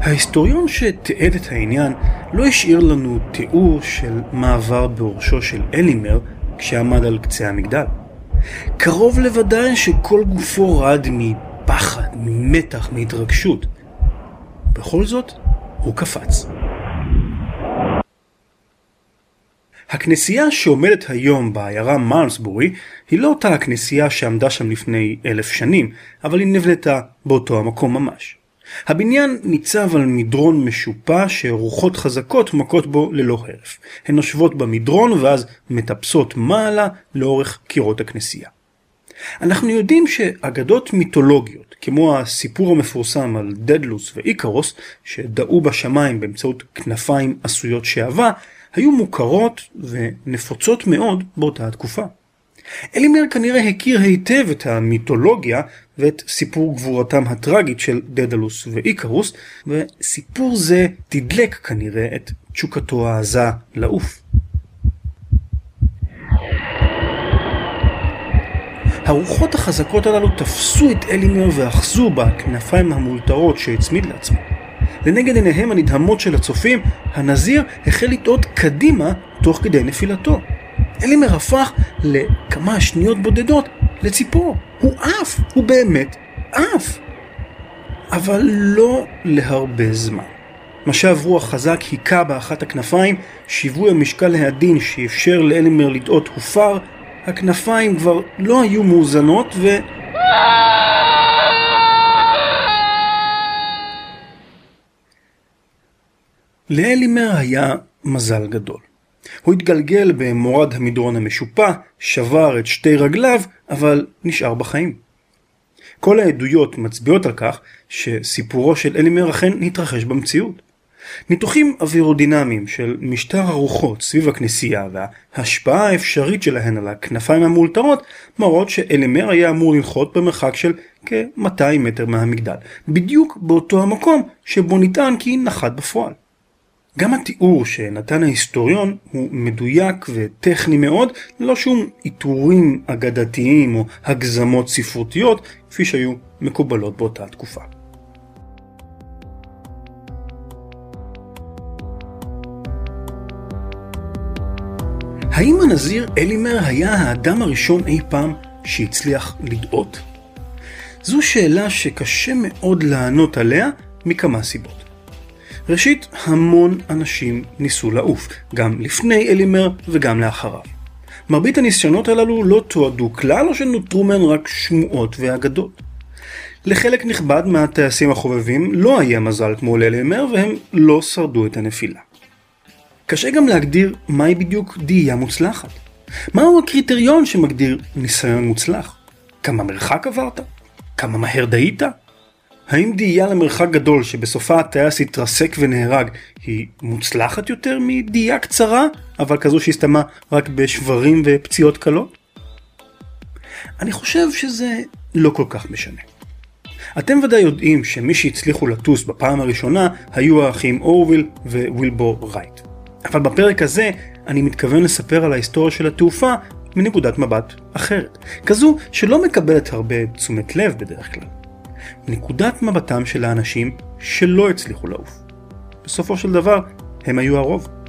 ההיסטוריון שתיעד את העניין לא השאיר לנו תיאור של מעבר בראשו של אלימר כשעמד על קצה המגדל. קרוב לוודאי שכל גופו רעד מפחד, ממתח, מהתרגשות. בכל זאת, הוא קפץ. הכנסייה שעומדת היום בעיירה מרלסבורי היא לא אותה הכנסייה שעמדה שם לפני 1000 שנים, אבל היא נבנתה באותו המקום ממש. הבניין ניצב על מדרון משופע שרוחות חזקות מכות בו ללא הרף. הן נושבות במדרון ואז מטפסות מעלה לאורך קירות הכנסייה. אנחנו יודעים שאגדות מיתולוגיות, כמו הסיפור המפורסם על דדלוס ואיקרוס, שדעו בשמיים באמצעות כנפיים עשויות שעבה, היו מוכרות ונפוצות מאוד באותה התקופה. אלימר כנראה הכיר היטב את המיתולוגיה ואת סיפור גבורתם הטרגית של דדלוס ואיקרוס, וסיפור זה תדלק כנראה את תשוקתו העזה לעוף. הרוחות החזקות הללו תפסו את אלימר ואחזו בכנפיים המולתרות שהצמיד לעצמו. לנגד עיניהם הנדהמות של הצופים, הנזיר החל לטעות קדימה תוך כדי נפילתו. אלימר הפך לכמה שניות בודדות לציפור. הוא עף, הוא באמת עף. אבל לא להרבה זמן. משב רוח חזק היכה באחת הכנפיים, שיווי המשקל העדין שאפשר לאלימר לטעות הופר, הכנפיים כבר לא היו מאוזנות לאלימר היה מזל גדול. הוא התגלגל במורד המדרון המשופע, שבר את שתי רגליו, אבל נשאר בחיים. כל העדויות מצביעות על כך שסיפורו של אלימר אכן התרחש במציאות. ניתוחים אווירודינמיים של משטר הרוחות סביב הכנסייה וההשפעה האפשרית שלהן על הכנפיים המאולתרות מראות שאלימר היה אמור לנחות במרחק של כ-200 מטר מהמגדל, בדיוק באותו המקום שבו נטען כי נחת בפועל. גם התיאור שנתן ההיסטוריון הוא מדויק וטכני מאוד, ללא שום איתורים אגדתיים או הגזמות ספרותיות כפי שהיו מקובלות באותה תקופה. האם הנזיר אלימר היה האדם הראשון אי פעם שהצליח לדעות? זו שאלה שקשה מאוד לענות עליה מכמה סיבות. ראשית, המון אנשים ניסו לעוף, גם לפני אלימר וגם לאחריו. מרבית הניסיונות הללו לא תועדו כלל או שנותרו מהן רק שמועות ואגדות. לחלק נכבד מהטייסים החובבים לא היה מזל כמו לאלימר והם לא שרדו את הנפילה. קשה גם להגדיר מהי בדיוק דהייה מוצלחת. מהו הקריטריון שמגדיר ניסיון מוצלח? כמה מרחק עברת? כמה מהר דהית? האם דהייה למרחק גדול שבסופה הטייס התרסק ונהרג היא מוצלחת יותר מדהייה קצרה, אבל כזו שהסתמה רק בשברים ופציעות קלות? אני חושב שזה לא כל כך משנה. אתם ודאי יודעים שמי שהצליחו לטוס בפעם הראשונה היו האחים אורוויל ווילבור רייט. אבל בפרק הזה אני מתכוון לספר על ההיסטוריה של התעופה מנקודת מבט אחרת, כזו שלא מקבלת הרבה תשומת לב בדרך כלל. נקודת מבטם של האנשים שלא הצליחו לעוף. בסופו של דבר הם היו הרוב.